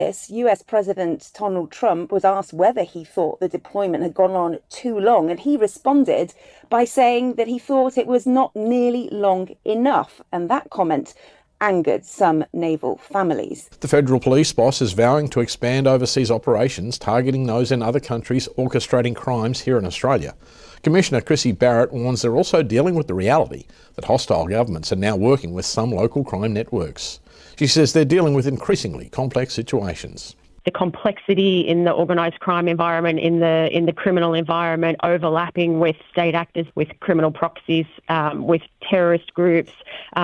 US President Donald Trump was asked whether he thought the deployment had gone on too long, and he responded by saying that he thought it was not nearly long enough, and that comment angered some naval families. The federal police boss is vowing to expand overseas operations targeting those in other countries orchestrating crimes here in Australia. Commissioner Chrissy Barrett warns they're also dealing with the reality that hostile governments are now working with some local crime networks. She says they're dealing with increasingly complex situations. The complexity in the organised crime environment, in the criminal environment, overlapping with state actors, with criminal proxies, with terrorist groups.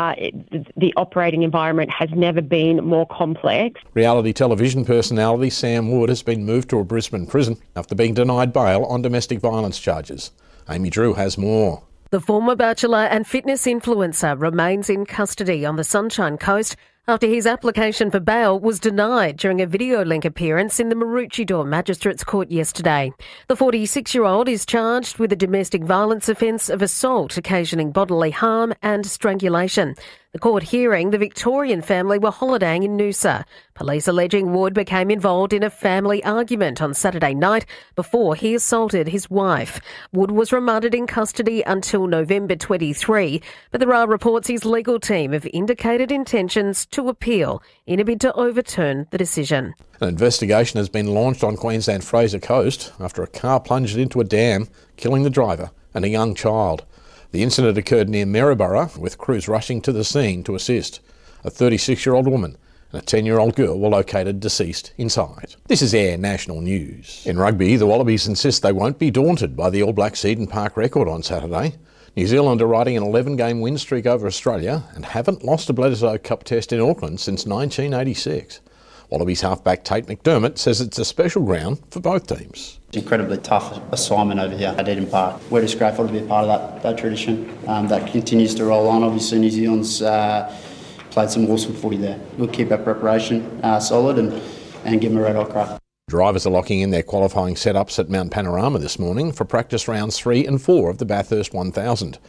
The operating environment has never been more complex. Reality television personality Sam Wood has been moved to a Brisbane prison after being denied bail on domestic violence charges. Amy Drew has more. The former Bachelor and fitness influencer remains in custody on the Sunshine Coast after his application for bail was denied during a video link appearance in the Maroochydore Magistrates Court yesterday. The 46-year-old is charged with a domestic violence offence of assault occasioning bodily harm and strangulation. The court hearing, the Victorian family were holidaying in Noosa. Police alleging Wood became involved in a family argument on Saturday night before he assaulted his wife. Wood was remanded in custody until November 23, but there are reports his legal team have indicated intentions to appeal in a bid to overturn the decision. An investigation has been launched on Queensland Fraser Coast after a car plunged into a dam, killing the driver and a young child. The incident occurred near Maryborough, with crews rushing to the scene to assist. A 36-year-old woman and a 10-year-old girl were located deceased inside. This is Air National News. In rugby, the Wallabies insist they won't be daunted by the All Blacks Eden Park record on Saturday. New Zealand are riding an 11-game win streak over Australia and haven't lost a Bledisloe Cup test in Auckland since 1986. Wallabies halfback Tate McDermott says it's a special ground for both teams. It's an incredibly tough assignment over here at Eden Park. We're just grateful to be a part of that tradition that continues to roll on. Obviously, New Zealand's played some awesome footy there. We'll keep our preparation solid and give them a red hot crack. Drivers are locking in their qualifying setups at Mount Panorama this morning for practice rounds 3 and 4 of the Bathurst 1000.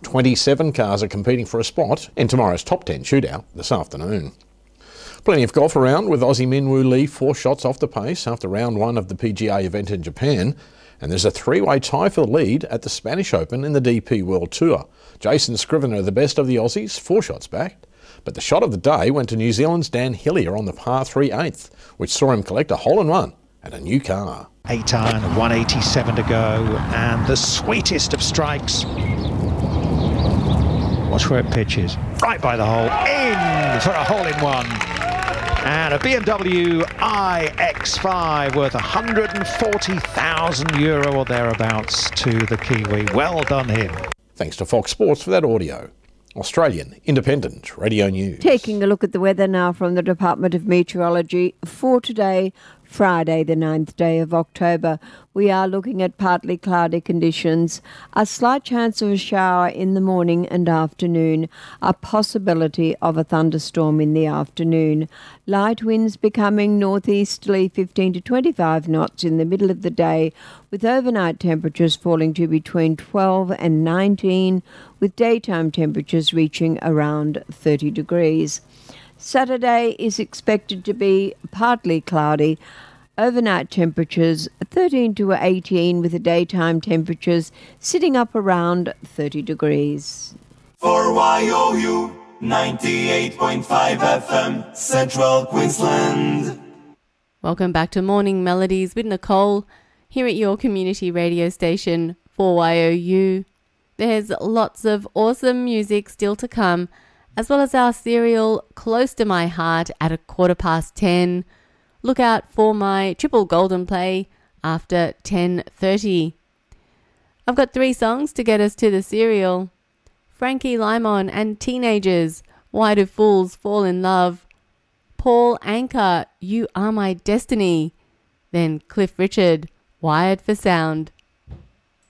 27 cars are competing for a spot in tomorrow's top 10 shootout this afternoon. Plenty of golf around, with Aussie Minwoo Lee 4 shots off the pace after round 1 of the PGA event in Japan. And there's a 3-way tie for the lead at the Spanish Open in the DP World Tour. Jason Scrivener, the best of the Aussies, 4 shots back. But the shot of the day went to New Zealand's Dan Hillier on the par 3 8th, which saw him collect a hole-in-one and a new car. 8 iron, 187 to go, and the sweetest of strikes. Watch where it pitches. Right by the hole, in for a hole-in-one. And a BMW iX5 worth €140,000 or thereabouts to the Kiwi. Well done him. Thanks to Fox Sports for that audio. Australian Independent Radio News. Taking a look at the weather now from the Department of Meteorology for today, Friday, the 9th day of October. We are looking at partly cloudy conditions, a slight chance of a shower in the morning and afternoon, a possibility of a thunderstorm in the afternoon. Light winds becoming northeasterly 15 to 25 knots in the middle of the day, with overnight temperatures falling to between 12 and 19, with daytime temperatures reaching around 30 degrees. Saturday is expected to be partly cloudy. Overnight temperatures 13 to 18, with the daytime temperatures sitting up around 30 degrees. For YOU 98.5 FM, Central Queensland. Welcome back to Morning Melodies with Nicole here at your community radio station for YOU. There's lots of awesome music still to come, as well as our serial Close to My Heart at 10:15. Look out for my triple golden play after 10:30. I've got 3 songs to get us to the serial. Frankie Lymon and Teenagers, Why Do Fools Fall in Love? Paul Anka, You Are My Destiny. Then Cliff Richard, Wired for Sound.